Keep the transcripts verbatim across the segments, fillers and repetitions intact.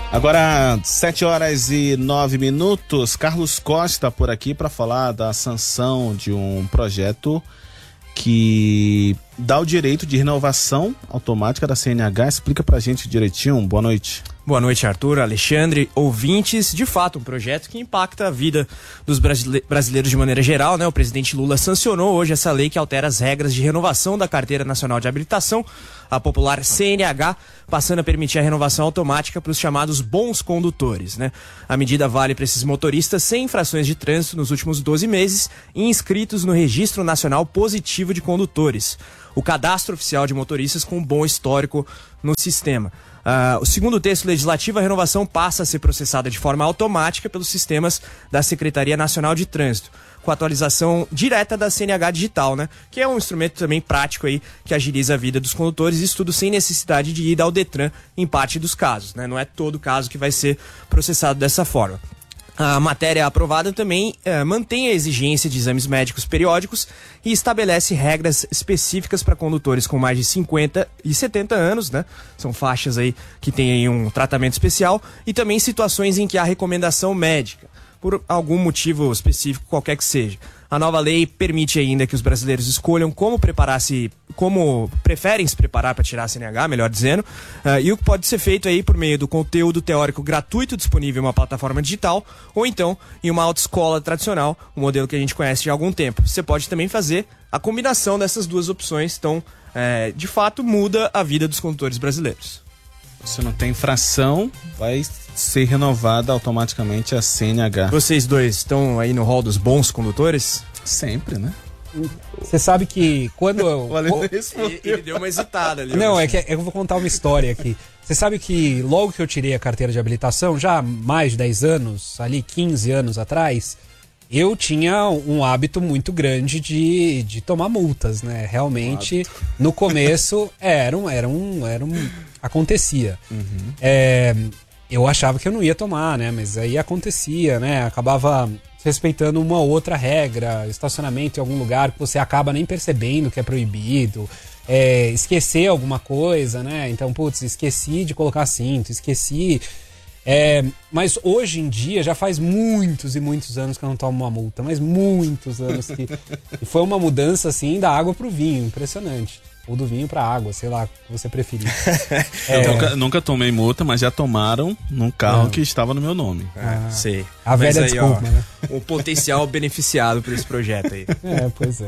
Agora, sete horas e nove minutos, Carlos Costa por aqui para falar da sanção de um projeto que dá o direito de renovação automática da C N H. Explica pra gente direitinho. Boa noite. Boa noite, Arthur, Alexandre, ouvintes. De fato, um projeto que impacta a vida dos brasileiros de maneira geral, né? O presidente Lula sancionou hoje essa lei que altera as regras de renovação da Carteira Nacional de Habilitação, a popular C N H, passando a permitir a renovação automática para os chamados bons condutores, né? A medida vale para esses motoristas sem infrações de trânsito nos últimos doze meses e inscritos no Registro Nacional Positivo de Condutores, o cadastro oficial de motoristas com bom histórico no sistema. Uh, o segundo texto legislativo, a renovação passa a ser processada de forma automática pelos sistemas da Secretaria Nacional de Trânsito, com a atualização direta da C N H digital, né? Que é um instrumento também prático aí que agiliza a vida dos condutores, isso tudo sem necessidade de ir ao Detran em parte dos casos, né? Não é todo caso que vai ser processado dessa forma. A matéria aprovada também eh, mantém a exigência de exames médicos periódicos e estabelece regras específicas para condutores com mais de cinquenta e setenta anos, né? São faixas aí que têm aí um tratamento especial, e também situações em que há recomendação médica, por algum motivo específico, qualquer que seja. A nova lei permite ainda que os brasileiros escolham como preparar-se, como preferem se preparar para tirar a C N H, melhor dizendo, uh, e o que pode ser feito aí por meio do conteúdo teórico gratuito disponível em uma plataforma digital, ou então em uma autoescola tradicional, um modelo que a gente conhece de algum tempo. Você pode também fazer a combinação dessas duas opções, então, é, de fato, muda a vida dos condutores brasileiros. Se não tem infração, vai ser renovada automaticamente a C N H. Vocês dois estão aí no rol dos bons condutores? Sempre, né? Você sabe que quando eu... ele, ele deu uma hesitada ali. Não, é que, é que eu vou contar uma história aqui. Você sabe que logo que eu tirei a carteira de habilitação, já há mais de dez anos, ali quinze anos atrás, eu tinha um hábito muito grande de, de tomar multas, né? Realmente, um no começo, era um... Era um, era um acontecia. Uhum. É, eu achava que eu não ia tomar, né? Mas aí acontecia, né? Acabava respeitando uma outra regra, estacionamento em algum lugar que você acaba nem percebendo que é proibido, é, esquecer alguma coisa, né? Então, putz, esqueci de colocar cinto, esqueci... É, mas hoje em dia já faz muitos e muitos anos que eu não tomo uma multa, mas muitos anos que... E foi uma mudança assim da água pro vinho, impressionante. Ou do vinho pra água, sei lá, o que você preferir. é... Eu nunca, nunca tomei multa, mas já tomaram num carro ah. que estava no meu nome. Ah, ah, sei. A mas velha aí, desculpa, ó, né? O potencial beneficiado por esse projeto aí. É, pois é.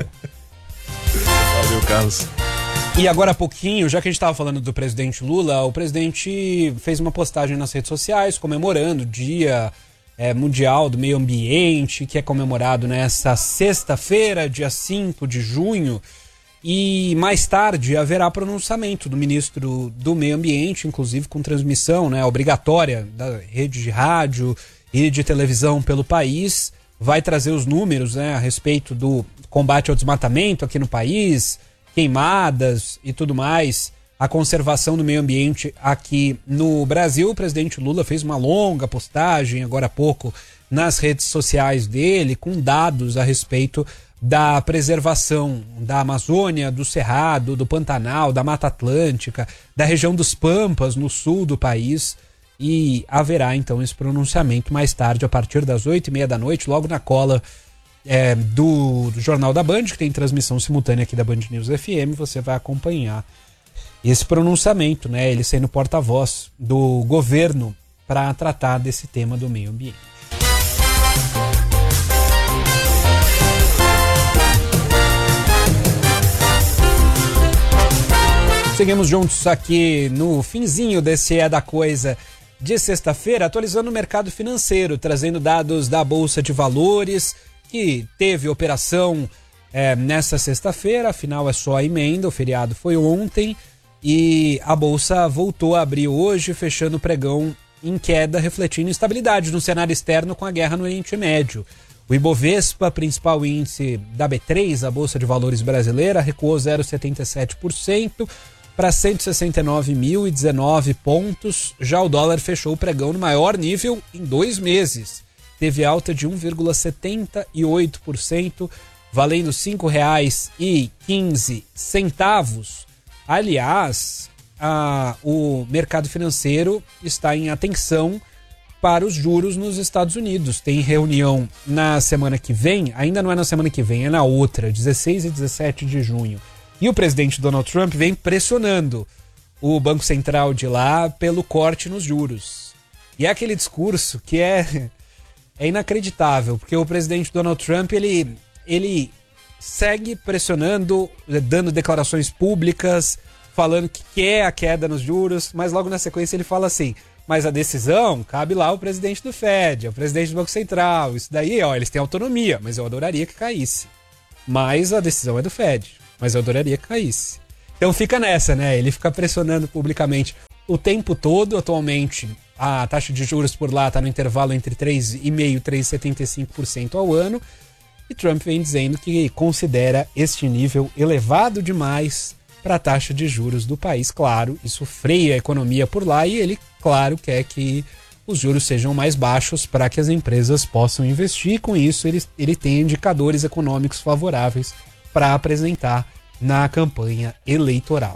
Valeu, Carlos. E agora há pouquinho, já que a gente estava falando do presidente Lula, o presidente fez uma postagem nas redes sociais comemorando o Dia é, Mundial do Meio Ambiente, que é comemorado nessa sexta-feira, dia cinco de junho. E mais tarde haverá pronunciamento do ministro do Meio Ambiente, inclusive com transmissão, né, obrigatória da rede de rádio e de televisão pelo país. Vai trazer os números, né, a respeito do combate ao desmatamento aqui no país, queimadas e tudo mais, a conservação do meio ambiente aqui no Brasil. O presidente Lula fez uma longa postagem agora há pouco nas redes sociais dele, com dados a respeito da preservação da Amazônia, do Cerrado, do Pantanal, da Mata Atlântica, da região dos Pampas, no sul do país. E haverá então esse pronunciamento mais tarde, a partir das oito e meia da noite, logo na cola é, do, do Jornal da Band, que tem transmissão simultânea aqui da Band News F M. Você vai acompanhar esse pronunciamento, né? Ele sendo porta-voz do governo para tratar desse tema do meio ambiente. Seguimos juntos aqui no finzinho desse É da Coisa de sexta-feira, atualizando o mercado financeiro, trazendo dados da Bolsa de Valores, que teve operação é, nessa sexta-feira, afinal é só a emenda, o feriado foi ontem, e a Bolsa voltou a abrir hoje, fechando o pregão em queda, refletindo instabilidade no cenário externo com a guerra no Oriente Médio. O Ibovespa, principal índice da B três, a Bolsa de Valores brasileira, recuou zero vírgula setenta e sete por cento para cento e sessenta e nove mil e dezenove pontos. Já o dólar fechou o pregão no maior nível em dois meses. Teve alta de um vírgula setenta e oito por cento, valendo cinco reais e quinze centavos. Aliás, a, o mercado financeiro está em atenção para os juros nos Estados Unidos. Tem reunião na semana que vem, ainda não é na semana que vem, é na outra, dezesseis e dezessete de junho. E o presidente Donald Trump vem pressionando o Banco Central de lá pelo corte nos juros. E é aquele discurso que é, é inacreditável, porque o presidente Donald Trump, ele, ele segue pressionando, dando declarações públicas, falando que quer a queda nos juros, mas logo na sequência ele fala assim: mas a decisão cabe lá ao presidente do Fed, ao presidente do Banco Central. Isso daí, ó, eles têm autonomia, mas eu adoraria que caísse. Mas a decisão é do Fed, mas eu adoraria que caísse. Então fica nessa, né? Ele fica pressionando publicamente o tempo todo. Atualmente, a taxa de juros por lá está no intervalo entre três vírgula cinco por cento e três vírgula setenta e cinco por cento ao ano. E Trump vem dizendo que considera este nível elevado demais para a taxa de juros do país. Claro, isso freia a economia por lá e ele, claro, quer que os juros sejam mais baixos para que as empresas possam investir. Com isso, ele, ele tem indicadores econômicos favoráveis para apresentar na campanha eleitoral.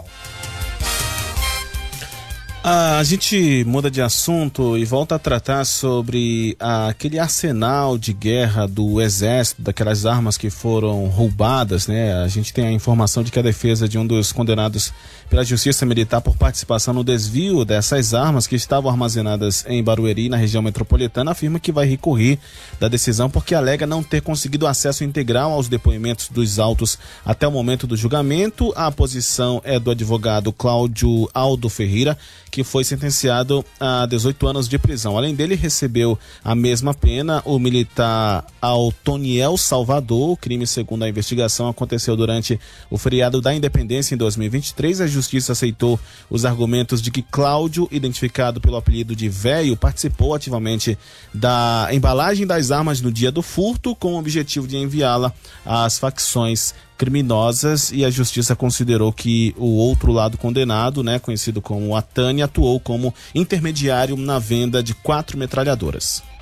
A gente muda de assunto e volta a tratar sobre ah, aquele arsenal de guerra do exército, daquelas armas que foram roubadas, né? A gente tem a informação de que a defesa de um dos condenados pela Justiça Militar por participação no desvio dessas armas que estavam armazenadas em Barueri, na região metropolitana, afirma que vai recorrer da decisão porque alega não ter conseguido acesso integral aos depoimentos dos autos até o momento do julgamento. A posição é do advogado Cláudio Aldo Ferreira, que foi sentenciado a dezoito anos de prisão. Além dele, recebeu a mesma pena o militar Altoniel Salvador. O crime, segundo a investigação, aconteceu durante o feriado da Independência em dois mil e vinte e três. A Justiça aceitou os argumentos de que Cláudio, identificado pelo apelido de Véio, participou ativamente da embalagem das armas no dia do furto, com o objetivo de enviá-la às facções criminosas, e a Justiça considerou que o outro lado condenado, né, conhecido como Atani, atuou como intermediário na venda de quatro metralhadoras.